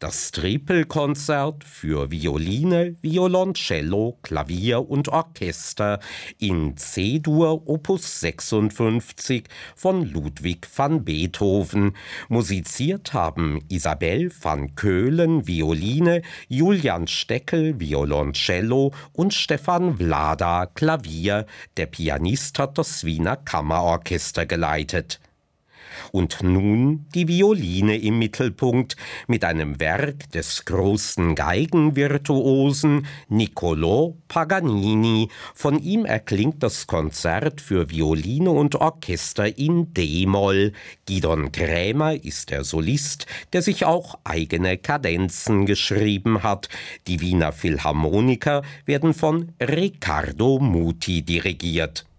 Das Tripelkonzert für Violine, Violoncello, Klavier und Orchester in C-Dur Opus 56 von Ludwig van Beethoven. Musiziert haben Isabel van Keulen, Violine, Julian Steckel, Violoncello und Stefan Vlada, Klavier. Der Pianist hat das Wiener Kammerorchester geleitet. Und nun die Violine im Mittelpunkt mit einem Werk des großen Geigenvirtuosen Niccolò Paganini. Von ihm erklingt das Konzert für Violine und Orchester in D-Moll. Gidon Krämer ist der Solist, der sich auch eigene Kadenzen geschrieben hat. Die Wiener Philharmoniker werden von Riccardo Muti dirigiert.